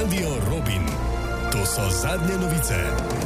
Radio Robin. To so zadnje novice.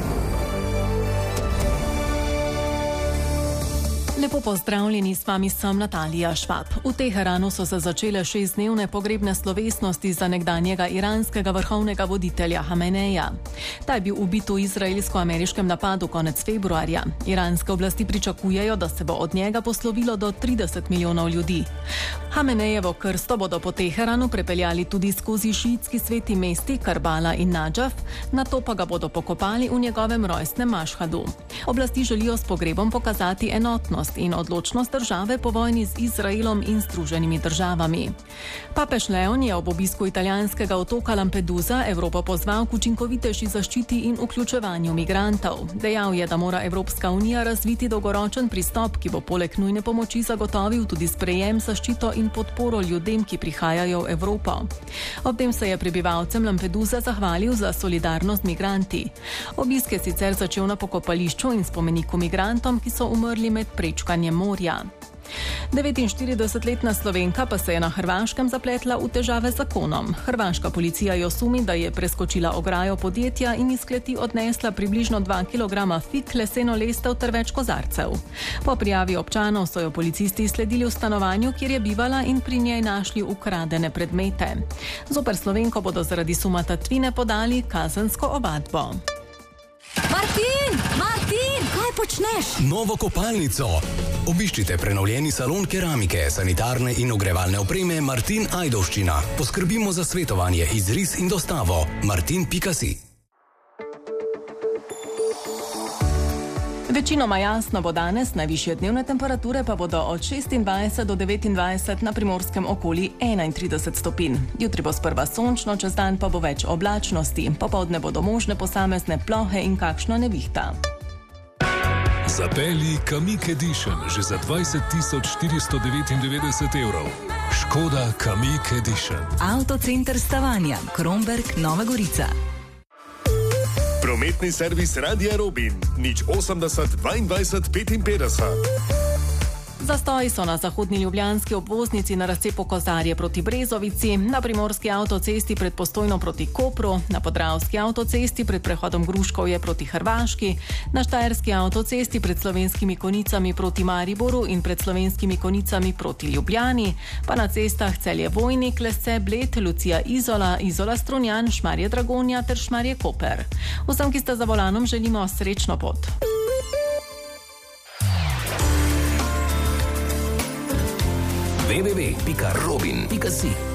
Lepo pozdravljeni, s vami sem Natalija Švab. V Teheranu so se začele 6-dnevne pogrebne slovesnosti za nekdanjega iranskega vrhovnega voditelja Hameneja. Ta je bil ubit v izraelsko-ameriškem napadu konec februarja. Iranske oblasti pričakujejo, da se bo od njega poslovilo do 30 milijonov ljudi. Hamenejevo krsto bodo po Teheranu prepeljali tudi skozi šiitski sveti mesti Karbala in Nadžaf, nato pa ga bodo pokopali v njegovem rojstnem Mašhadu. Oblasti želijo s pogrebom pokazati enotnost in odločnost države po vojni z Izraelom in Združenimi državami. Papež Leon je ob obisku italijanskega otoka Lampedusa Evropo pozval k učinkovitejši zaščiti in vključevanju migrantov. Dejal je, da mora Evropska unija razviti dolgoročen pristop, ki bo poleg nujne pomoči zagotovil tudi sprejem, zaščito in podporo ljudem, ki prihajajo v Evropo. Ob tem se je prebivalcem Lampedusa zahvalil za solidarnost migranti. Obisk je sicer začel na pokopališču in spomeniku migrantom, ki so umrli med prečkanjem morja. 49-letna Slovenka pa se je na Hrvaškem zapletla v težave z zakonom. Hrvaška policija jo sumi, da je preskočila ograjo podjetja in iz kleti odnesla približno 2 kg fig, leseno lestev ter več kozarcev. Po prijavi občanov so jo policisti sledili v stanovanju, kjer je bivala, in pri njej našli ukradene predmete. Zoper Slovenko bodo zaradi suma tatvine podali kazensko ovadbo. Martin, kaj počneš? Novo kopalnico. Obiščite prenovljeni salon keramike, sanitarne in ogrevalne opreme Martin Ajdovščina. Poskrbimo za svetovanje, izris in dostavo. Martin.si. Večinoma jasno bo danes, najvišje dnevne temperature pa bodo od 26 do 29, na Primorskem okoli 31 stopinj. Jutri bo sprva sončno, čez dan pa bo več oblačnosti. Popoldne bodo možne posamezne plohe in kakšna nevihta. Zapelji Kamiq Edition že za 20.499 evrov. Škoda Kamiq Edition. Avtocenter Stavanja, Kromberk, Nova Gorica. Prometni servis Radia Robin. 080 22 55. Zastoji so na zahodni ljubljanski obvoznici na razcepu Kozarje proti Brezovici, na primorski avtocesti pred Postojno proti Kopru, na podravski avtocesti pred prehodom Gruškovje proti Hrvaški, na štajerski avtocesti pred Slovenskimi Konicami proti Mariboru in pred Slovenskimi Konicami proti Ljubljani, pa na cestah Celje-Vojnik, Lesce, Bled, Lucija Izola, Izola Strunjan, Šmarje Dragonja ter Šmarje Koper. Vsem, ki ste za volanom, želimo srečno pot. www.robin.si